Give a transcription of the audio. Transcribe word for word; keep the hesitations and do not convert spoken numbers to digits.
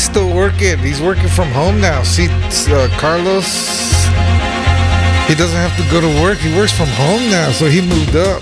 still working. He's working from home now. See, uh, Carlos, he doesn't have to go to work. He works from home now, so he moved up.